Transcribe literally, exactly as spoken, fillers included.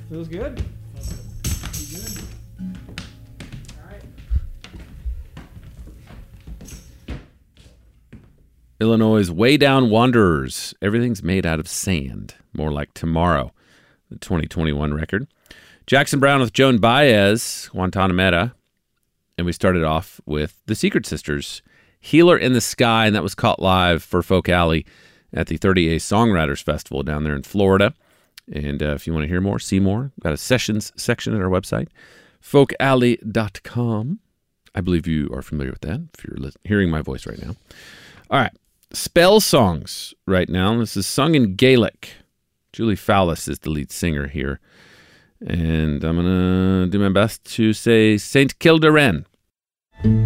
Feels good. Feels good. All right. Illinois' Way Down Wanderers. Everything's made out of sand. More like Tomorrow, the twenty twenty-one record. Jackson Browne with Joan Baez, Guantanamera. And we started off with the Secret Sisters, Healer in the Sky, and that was caught live for Folk Alley at the thirty A Songwriters Festival down there in Florida. And uh, if you want to hear more, see more, got a sessions section at our website, folk alley dot com. I believe you are familiar with that if you're li- hearing my voice right now. All right, spell songs right now. This is sung in Gaelic. Julie Fowlis is the lead singer here. And I'm going to do my best to say Saint Kildoran.